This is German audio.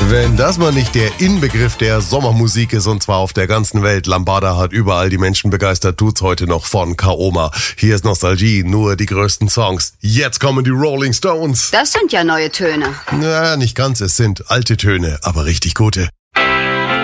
Wenn das mal nicht der Inbegriff der Sommermusik ist, und zwar auf der ganzen Welt. Lambada hat überall die Menschen begeistert, tut's heute noch von Kaoma. Hier ist Nostalgie, nur die größten Songs. Jetzt kommen die Rolling Stones. Das sind ja neue Töne. Na, nicht ganz, es sind alte Töne, aber richtig gute.